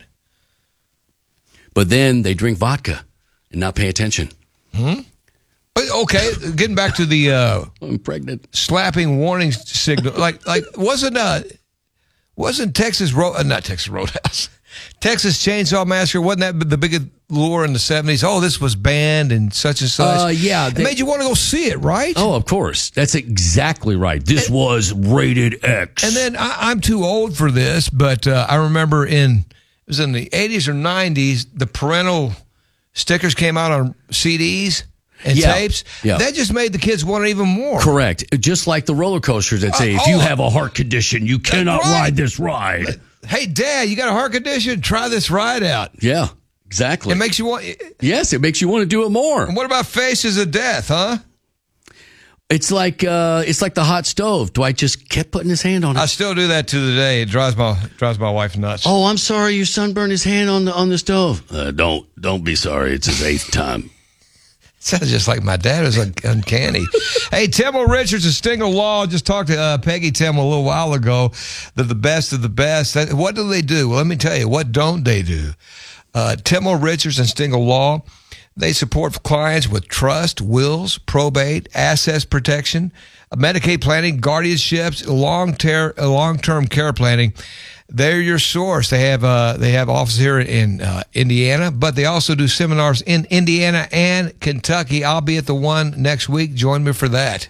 But then they drink vodka and not pay attention. Hmm? Okay, getting back to the uh, I'm pregnant. slapping warning signal. Like, like wasn't uh, wasn't Texas Road? Uh, not Texas Roadhouse. Texas Chainsaw Massacre, wasn't that the biggest lure in the seventies? Oh, this was banned and such and such. Uh, yeah, It made you want to go see it, right? Oh, of course. That's exactly right. This was rated X. And then I, I'm too old for this, but uh, I remember in it was in the eighties or nineties, the parental stickers came out on C Ds and Yeah, tapes. yeah. That just made the kids want it even more. Correct. Just like the roller coasters that say, Uh, if you oh, have a heart condition, you cannot right. ride this ride. Hey, Dad, you got a heart condition? Try this ride out. Yeah, exactly. It makes you want. Yes, it makes you want to do it more. And what about Faces of Death, huh? It's like uh, it's like the hot stove. Dwight just kept putting his hand on it. I still do that to the day. It drives my drives my wife nuts. Oh, I'm sorry, your son burned his hand on the on the stove. Uh, don't don't be sorry. It's his eighth time. Sounds just like my dad. It was un- uncanny. Hey, Timmel Richards of Stingle Law. Just talked to uh, Peggy Timmel a little while ago. They're the best of the best. That, what do they do? Well, let me tell you. What don't they do? Uh, Timmel Richards and Stingle Law. They support clients with trust, wills, probate, assets protection, Medicaid planning, guardianships, long-term long-term care planning. They're your source. They have uh, they have offices here in uh, Indiana, but they also do seminars in Indiana and Kentucky. I'll be at the one next week. Join me for that.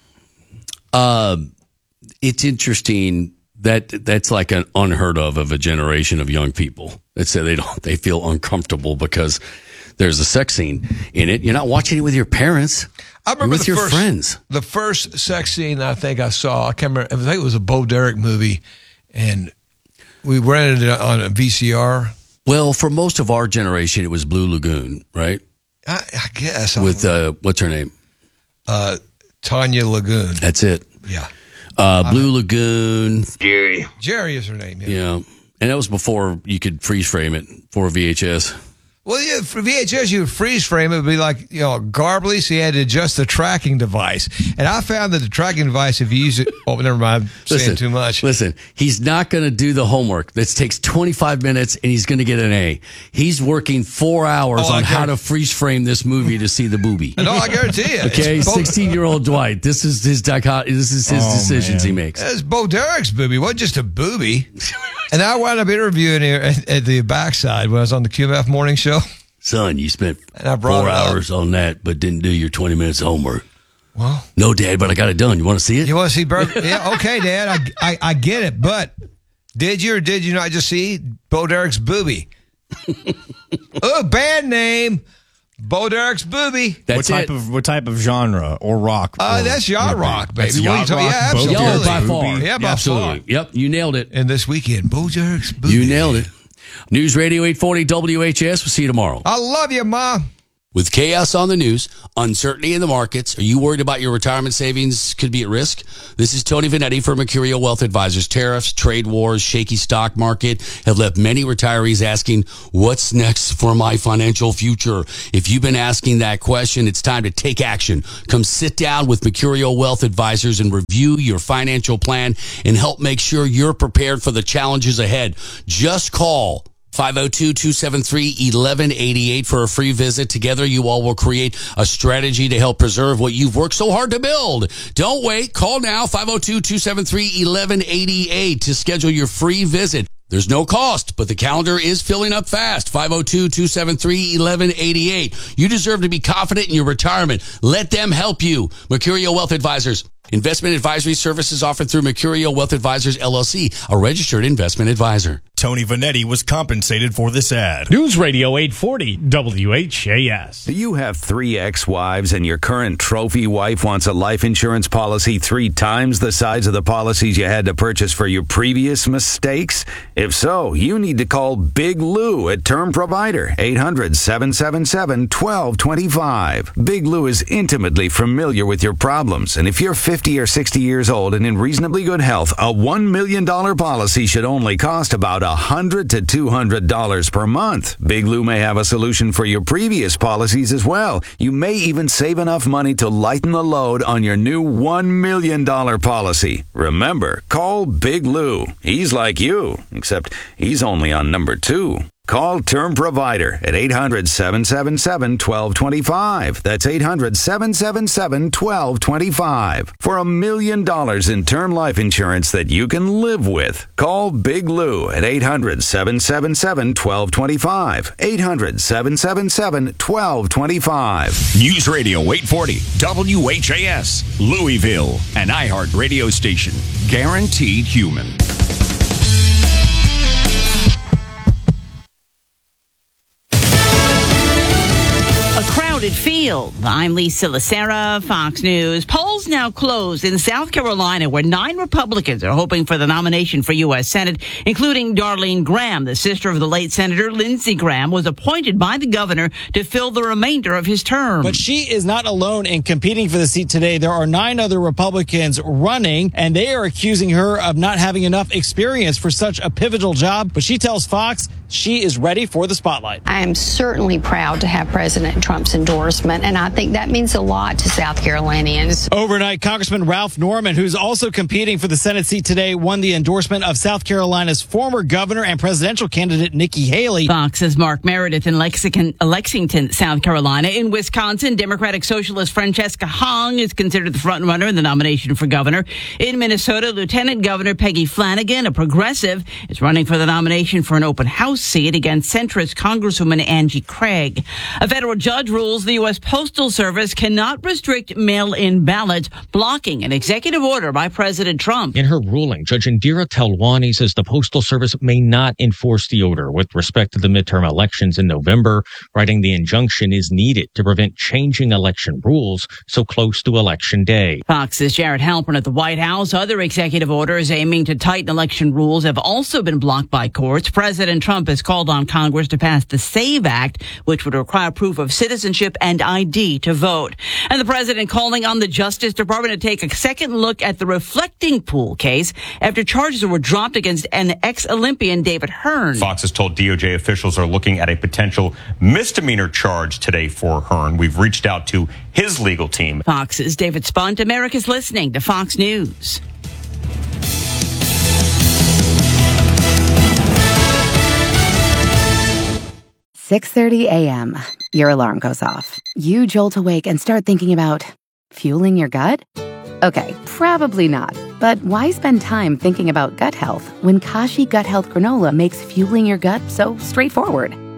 Uh, it's interesting that that's like an unheard of of a generation of young people that say they don't they feel uncomfortable because there's a sex scene in it. You're not watching it with your parents. I remember with the your first, friends. The first sex scene I think I saw. I can't remember. I think it was a Bo Derek movie, and we rented it on a V C R. Well, for most of our generation, it was Blue Lagoon, right? I, I guess With uh, what's her name? Uh, Tanya Lagoon. That's it. Yeah. Uh, Blue Lagoon. Jerry. Jerry is her name. Yeah. Yeah. And that was before you could freeze frame it for V H S. Well, yeah, for V H S, you would freeze frame it. It would be like, you know, garbly, so you had to adjust the tracking device. And I found that the tracking device, if you use it, oh, never mind, I'm saying Listen, too much. Listen, he's not going to do the homework. This takes twenty-five minutes, and he's going to get an A. He's working four hours Oh, I on how guarantee- to freeze frame this movie to see the booby. No, I guarantee you. Okay, It's both- sixteen-year-old Dwight. This is his dichot- This is his Oh, decisions man. he makes. It's Bo Derek's booby. It wasn't just a booby. And I wound up interviewing her at, at the backside when I was on the Q M F morning show. son, you spent And I brought four it up. hours on that, but didn't do your twenty minutes of homework. Well, no, Dad, but I got it done. You want to see it? You want to see Bert? Yeah, okay, Dad. I, I I get it, but did you or did you not just see Bo Derek's booby? Oh, bad name, Bo Derek's booby. what type of what type of genre or rock? Uh, or- that's yacht rock, baby. That's What are you yacht talking- rock, yeah, Bo absolutely. Derek's by booby. far. Yeah, by Absolutely. far. Yep, you nailed it. And this weekend, Bo Derek's booby. You nailed it. News Radio eight forty W H S. We'll see you tomorrow. I love you, Ma. With chaos on the news, uncertainty in the markets, are you worried about your retirement savings could be at risk? This is Tony Vanetti for Mercurio Wealth Advisors. Tariffs, trade wars, shaky stock market have left many retirees asking, what's next for my financial future? If you've been asking that question, it's time to take action. Come sit down with Mercurio Wealth Advisors and review your financial plan and help make sure you're prepared for the challenges ahead. Just call five oh two, two seven three, one one eight eight for a free visit. Together, you all will create a strategy to help preserve what you've worked so hard to build. Don't wait. Call now, five oh two, two seven three, one one eight eight to schedule your free visit. There's no cost, but the calendar is filling up fast. five oh two, two seven three, one one eight eight. You deserve to be confident in your retirement. Let them help you. Mercurio Wealth Advisors. Investment advisory services offered through Mercurio Wealth Advisors, L L C, a registered investment advisor. Tony Vanetti was compensated for this ad. News Radio eight forty W H A S. Do you have three ex-wives and your current trophy wife wants a life insurance policy three times the size of the policies you had to purchase for your previous mistakes? If so, you need to call Big Lou at Term Provider, eight hundred, seven seven seven, one two two five. Big Lou is intimately familiar with your problems, and if you're fifty or sixty years old and in reasonably good health, a one million dollars policy should only cost about one hundred to two hundred dollars per month. Big Lou may have a solution for your previous policies as well. You may even save enough money to lighten the load on your new one million dollars policy. Remember, call Big Lou. He's like you, except he's only on number two. Call Term Provider at eight hundred, seven seven seven, one two two five. That's eight hundred, seven seven seven, one two two five. For a million dollars in term life insurance that you can live with. Call Big Lou at eight hundred, seven seven seven, one two two five. eight hundred, seven seven seven, one two two five. News Radio eight forty W H A S, Louisville, an iHeart radio station. Guaranteed human. A crowded field. I'm Lisa Lacera, Fox News. Polls now closed in South Carolina, where nine Republicans are hoping for the nomination for U S Senate, including Darlene Graham, the sister of the late Senator Lindsey Graham, was appointed by the governor to fill the remainder of his term. But she is not alone in competing for the seat today. There are nine other Republicans running, and they are accusing her of not having enough experience for such a pivotal job. But she tells Fox she is ready for the spotlight. I am certainly proud to have President Trump's endorsement, and I think that means a lot to South Carolinians. Overnight, Congressman Ralph Norman, who's also competing for the Senate seat today, won the endorsement of South Carolina's former governor and presidential candidate Nikki Haley. Fox's Mark Meredith in Lexington, Lexington, South Carolina. In Wisconsin, Democratic Socialist Francesca Hong is considered the frontrunner in the nomination for governor. In Minnesota, Lieutenant Governor Peggy Flanagan, a progressive, is running for the nomination for an open house seat against centrist Congresswoman Angie Craig. A federal judge rules the U S Postal Service cannot restrict mail-in ballots, blocking an executive order by President Trump. In her ruling, Judge Indira Telwani says the Postal Service may not enforce the order with respect to the midterm elections in November, writing the injunction is needed to prevent changing election rules so close to Election Day. Fox's Jared Halpern at the White House. Other executive orders aiming to tighten election rules have also been blocked by courts. President Trump has called on Congress to pass the SAVE Act, which would require proof of citizenship and I D to vote. And the president calling on the Justice Department to take a second look at the reflecting pool case after charges were dropped against an ex-Olympian David Hearn. Fox has told D O J officials are looking at a potential misdemeanor charge today for Hearn. We've reached out to his legal team. Fox's David Spunt. America's listening to Fox News. six thirty a.m. Your alarm goes off. You jolt awake and start thinking about fueling your gut? Okay, probably not. But why spend time thinking about gut health when Kashi Gut Health Granola makes fueling your gut so straightforward?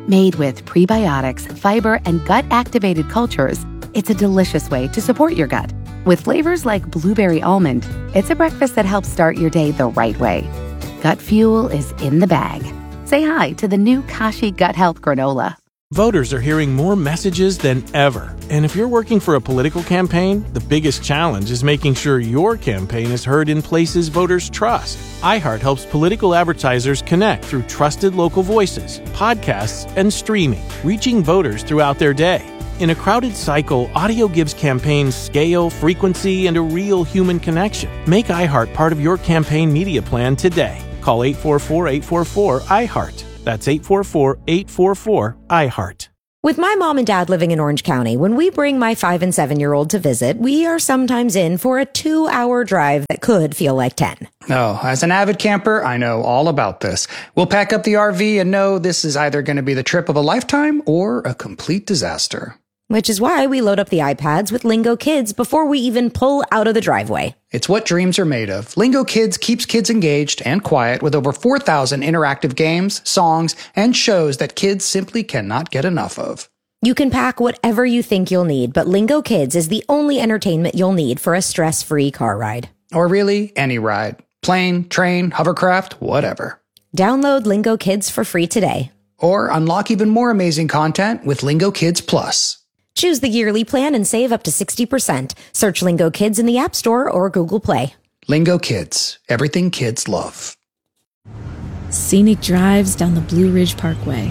Made with prebiotics, fiber, and gut-activated cultures, it's a delicious way to support your gut. With flavors like blueberry almond, it's a breakfast that helps start your day the right way. Gut Fuel is in the bag. Say hi to the new Kashi Gut Health Granola. Voters are hearing more messages than ever. And if you're working for a political campaign, the biggest challenge is making sure your campaign is heard in places voters trust. iHeart helps political advertisers connect through trusted local voices, podcasts, and streaming, reaching voters throughout their day. In a crowded cycle, audio gives campaigns scale, frequency, and a real human connection. Make iHeart part of your campaign media plan today. Call eight four four, eight four four, iHeart. That's eight four four, eight four four, iHeart. With my mom and dad living in Orange County, when we bring my five and seven-year-old to visit, we are sometimes in for a two-hour drive that could feel like ten. Oh, as an avid camper, I know all about this. We'll pack up the R V and know this is either going to be the trip of a lifetime or a complete disaster. Which is why we load up the iPads with Lingo Kids before we even pull out of the driveway. It's what dreams are made of. Lingo Kids keeps kids engaged and quiet with over four thousand interactive games, songs, and shows that kids simply cannot get enough of. You can pack whatever you think you'll need, but Lingo Kids is the only entertainment you'll need for a stress-free car ride. Or really, any ride. Plane, train, hovercraft, whatever. Download Lingo Kids for free today. Or unlock even more amazing content with Lingo Kids Plus. Choose the yearly plan and save up to sixty percent. Search Lingo Kids in the App Store or Google Play. Lingo Kids. Everything kids love. Scenic drives down the Blue Ridge Parkway.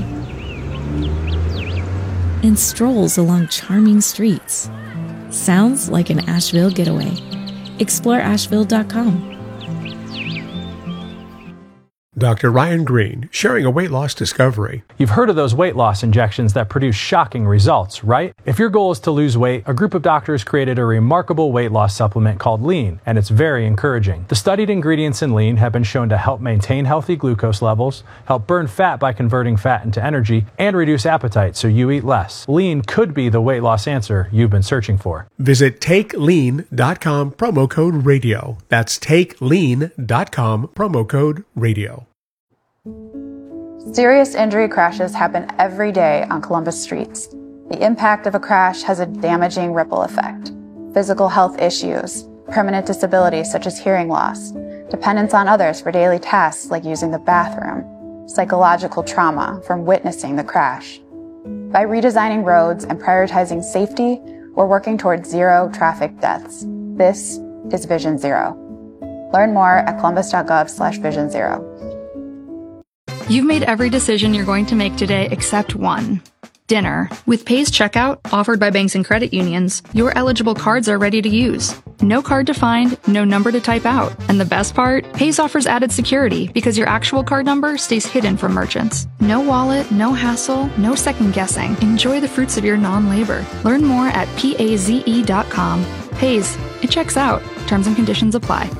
And strolls along charming streets. Sounds like an Asheville getaway. Explore Asheville dot com. Doctor Ryan Green, sharing a weight loss discovery. You've heard of those weight loss injections that produce shocking results, right? If your goal is to lose weight, a group of doctors created a remarkable weight loss supplement called Lean, and it's very encouraging. The studied ingredients in Lean have been shown to help maintain healthy glucose levels, help burn fat by converting fat into energy, and reduce appetite so you eat less. Lean could be the weight loss answer you've been searching for. Visit take lean dot com, promo code radio. That's take lean dot com, promo code radio. Serious injury crashes happen every day on Columbus streets. The impact of a crash has a damaging ripple effect. Physical health issues, permanent disabilities such as hearing loss, dependence on others for daily tasks like using the bathroom, psychological trauma from witnessing the crash. By redesigning roads and prioritizing safety, we're working towards zero traffic deaths. This is Vision Zero. Learn more at columbus dot gov slash vision zero. You've made every decision you're going to make today except one. Dinner. With Pay's checkout, offered by banks and credit unions, your eligible cards are ready to use. No card to find, no number to type out. And the best part? Pay's offers added security because your actual card number stays hidden from merchants. No wallet, no hassle, no second guessing. Enjoy the fruits of your non-labor. Learn more at paze dot com. Pay's. It checks out. Terms and conditions apply.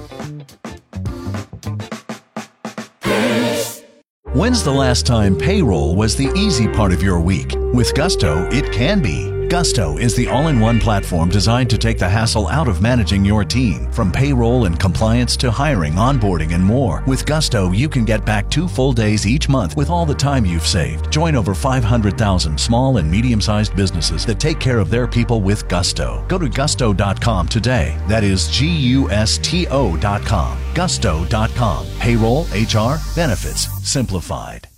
When's the last time payroll was the easy part of your week? With Gusto, it can be. Gusto is the all-in-one platform designed to take the hassle out of managing your team. From payroll and compliance to hiring, onboarding, and more. With Gusto, you can get back two full days each month with all the time you've saved. Join over five hundred thousand small and medium-sized businesses that take care of their people with Gusto. Go to gusto dot com today. That is G U S T O dot com. gusto dot com. Payroll, H R, benefits, simplified.